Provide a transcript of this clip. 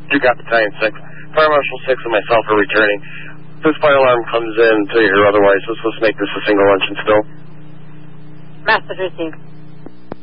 Ducat Battalion 6. Fire Marshal 6 and myself are returning. This fire alarm comes in to hear otherwise. We're supposed to make this a single luncheon still. Message received.